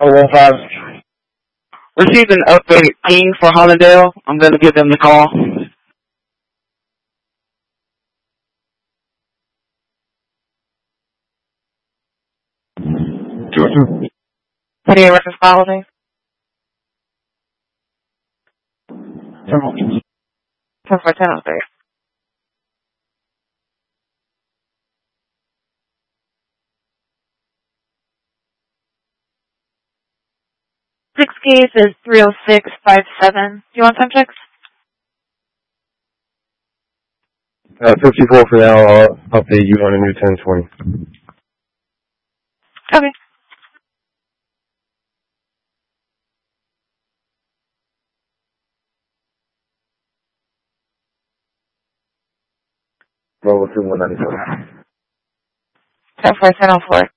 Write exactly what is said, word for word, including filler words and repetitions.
oh one five. Received an upgrade ping for Hollandale. I'm going to give them the call. What are your reference quality? ten for ten oh three. Six case is three oh six five seven. Do you want some checks? Uh, fifty-four for now. I'll update you on a new ten twenty. Okay. Level two one ninety-four. ten for ten oh four.